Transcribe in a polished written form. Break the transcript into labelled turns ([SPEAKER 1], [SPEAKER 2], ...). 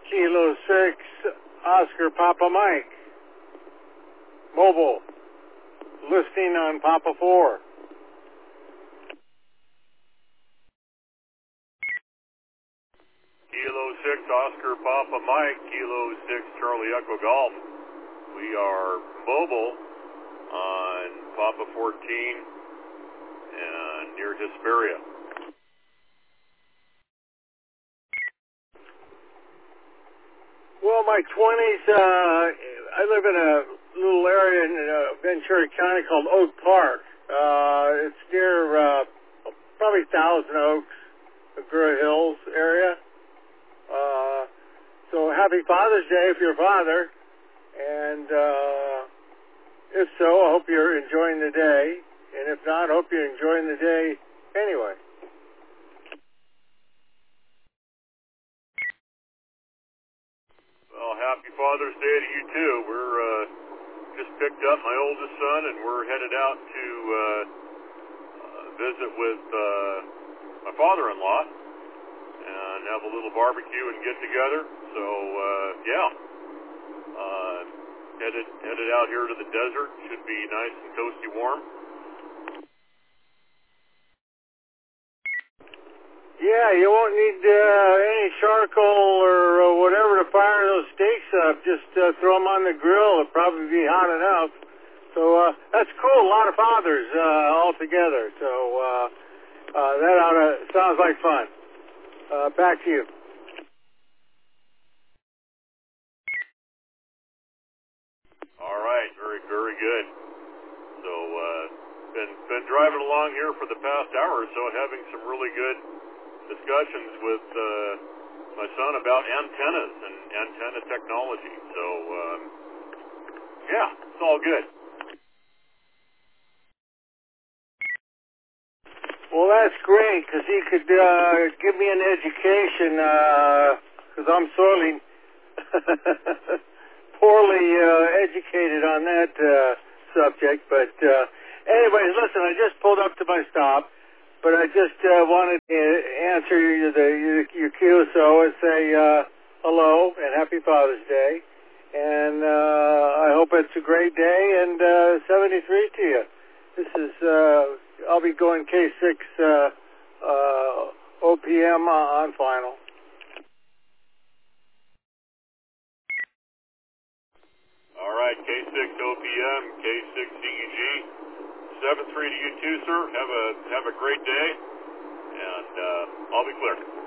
[SPEAKER 1] Kilo 6, Oscar Papa Mike. Mobile. Listing on Papa 4.
[SPEAKER 2] Kilo 6, Oscar Papa Mike, Kilo 6, Charlie Echo Golf. We are mobile on Papa 14 and near Hesperia.
[SPEAKER 1] Well, my 20s, I live in a little area in Ventura County called Oak Park. It's near probably Thousand Oaks, Agoura Hills area. So happy Father's Day if you're a father. And if so, I hope you're enjoying the day. And if not, I hope you're enjoying the day anyway.
[SPEAKER 2] Well, happy Father's Day to you too. We're just picked up my oldest son, and we're headed out to visit with my father-in-law and have a little barbecue and get together. So headed out here to the desert. Should be nice and toasty warm.
[SPEAKER 1] Yeah, you won't need any charcoal or whatever to fire those steaks up. Just throw them on the grill. It'll probably be hot enough. So that's cool. A lot of fathers all together. So that sounds like fun. Back to you.
[SPEAKER 2] All right, very, very good. So been driving along here for the past hour or so, having some really good discussions with my son about antennas and antenna technology. So it's all good.
[SPEAKER 1] Well, that's great because he could give me an education because I'm sorely poorly educated on that subject. But anyways, listen, I just pulled up to my stop, but I just wanted to answer your QSO and say hello and happy Father's Day. And I hope it's a great day and 73 to you. This is, I'll be going K6 OPM on final.
[SPEAKER 2] All right, K6 OPM, K6 CEG, 7-3 to you too, sir. Have a great day, and I'll be clear.